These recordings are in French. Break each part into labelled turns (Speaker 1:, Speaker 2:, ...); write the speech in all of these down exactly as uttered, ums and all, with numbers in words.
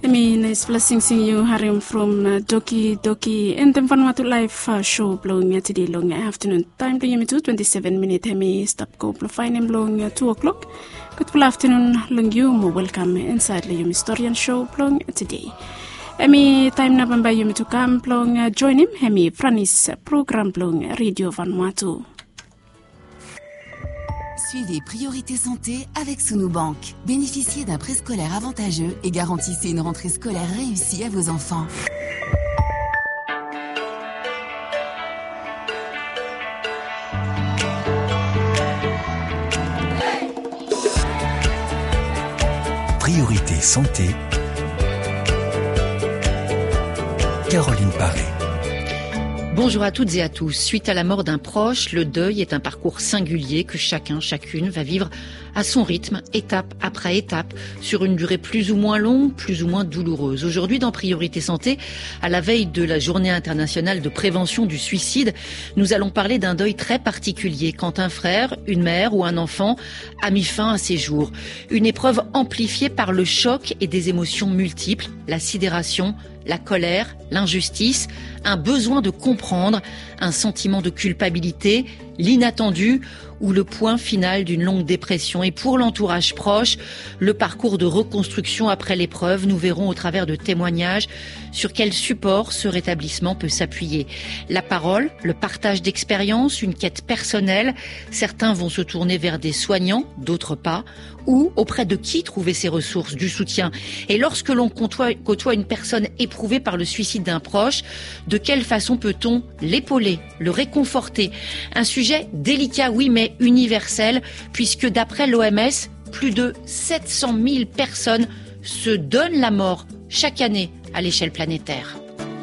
Speaker 1: I mean, it's blessing seeing you, Harim, from uh, Doki Doki and then Vanuatu Live uh, show blowing uh, today long afternoon. Time to you twenty-seven minutes. Hemi stop go fine and blowing uh, two o'clock. Good afternoon, long you welcome inside the Yumi Historian show blowing today. Hemi time na bamba Yumi to come blowing uh, join him. Hemi Franis program blowing Radio Vanuatu.
Speaker 2: Suivez Priorité Santé avec Sunubank. Bénéficiez d'un préscolaire avantageux et garantissez une rentrée scolaire réussie à vos enfants.
Speaker 3: Priorité Santé. Caroline Paré.
Speaker 4: Bonjour à toutes et à tous. Suite à la mort d'un proche, le deuil est un parcours singulier que chacun, chacune va vivre à son rythme, étape après étape, sur une durée plus ou moins longue, plus ou moins douloureuse. Aujourd'hui, dans Priorité Santé, à la veille de la Journée internationale de prévention du suicide, nous allons parler d'un deuil très particulier quand un frère, une mère ou un enfant a mis fin à ses jours. Une épreuve amplifiée par le choc et des émotions multiples, la sidération, la colère, l'injustice, un besoin de comprendre, un sentiment de culpabilité, l'inattendu ou le point final d'une longue dépression. Et pour l'entourage proche, le parcours de reconstruction après l'épreuve, nous verrons au travers de témoignages sur quel support ce rétablissement peut s'appuyer. La parole, le partage d'expériences, une quête personnelle. Certains vont se tourner vers des soignants, d'autres pas. Ou auprès de qui trouver ces ressources, du soutien. Et lorsque l'on côtoie, côtoie une personne éprouvée par le suicide d'un proche, de quelle façon peut-on l'épauler, le réconforter? Un sujet délicat, oui, mais universel, puisque d'après l'O M S, plus de sept cent mille personnes se donnent la mort chaque année à l'échelle planétaire.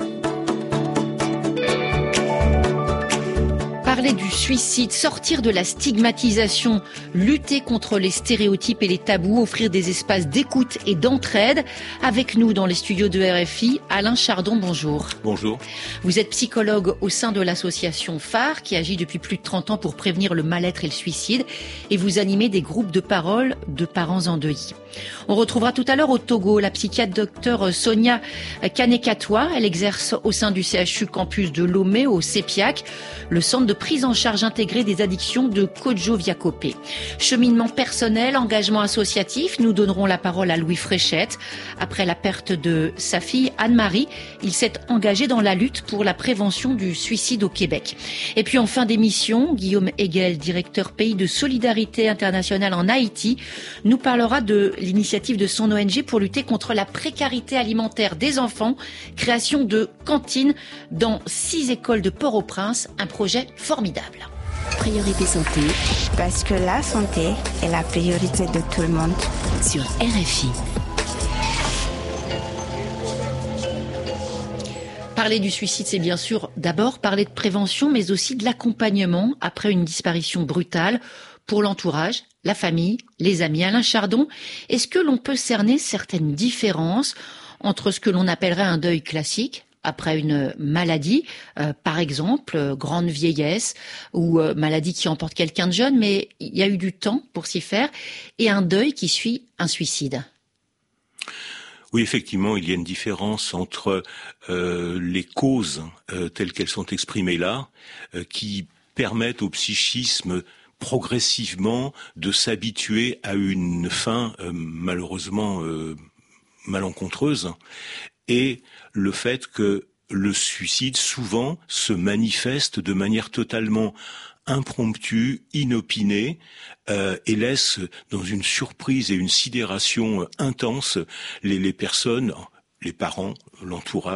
Speaker 4: Parler du suicide, sortir de la stigmatisation, lutter contre les stéréotypes et les tabous, offrir des espaces d'écoute et d'entraide. Avec nous dans les studios de R F I, Alain Chardon, bonjour.
Speaker 5: Bonjour.
Speaker 4: Vous êtes psychologue au sein de l'association Phare qui agit depuis plus de trente ans pour prévenir le mal-être et le suicide et vous animez des groupes de parole de parents endeuillés. On retrouvera tout à l'heure au Togo la psychiatre docteur Sonia Kanekatoa. Elle exerce au sein du C H U campus de Lomé au CEPIAC, le centre de prise en charge intégrée des addictions de Kodjo-Viakopé. Cheminement personnel, engagement associatif, nous donnerons la parole à Louis Fréchette. Après la perte de sa fille Anne-Marie, il s'est engagé dans la lutte pour la prévention du suicide au Québec. Et puis en fin d'émission, Guillaume Hegel, directeur pays de solidarité internationale en Haïti, nous parlera de l'initiative de son O N G pour lutter contre la précarité alimentaire des enfants, création de cantines dans six écoles de Port-au-Prince, un projet formidable.
Speaker 2: Priorité Santé.
Speaker 6: Parce que la santé est la priorité de tout le monde.
Speaker 2: Sur R F I.
Speaker 4: Parler du suicide, c'est bien sûr d'abord parler de prévention, mais aussi de l'accompagnement après une disparition brutale pour l'entourage, la famille, les amis. Alain Chardon, est-ce que l'on peut cerner certaines différences entre ce que l'on appellerait un deuil classique après une maladie, euh, par exemple, euh, grande vieillesse ou euh, maladie qui emporte quelqu'un de jeune, mais il y a eu du temps pour s'y faire, et un deuil qui suit un suicide?
Speaker 5: Oui, effectivement, il y a une différence entre euh, les causes euh, telles qu'elles sont exprimées là, euh, qui permettent au psychisme progressivement de s'habituer à une fin euh, malheureusement euh, malencontreuse, et le fait que le suicide souvent se manifeste de manière totalement impromptue, inopinée, euh, et laisse dans une surprise et une sidération intense les, les personnes, les parents, l'entourage,